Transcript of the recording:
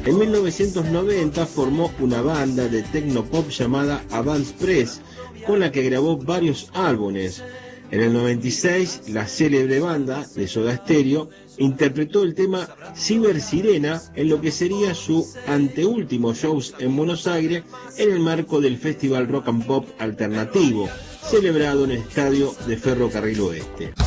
En 1990 formó una banda de tecnopop llamada Avance Press, con la que grabó varios álbumes. En el 96, la célebre banda de Soda Stereo interpretó el tema Ciber Sirena en lo que sería su anteúltimo show en Buenos Aires en el marco del Festival Rock and Pop Alternativo, celebrado en el estadio de Ferrocarril Oeste.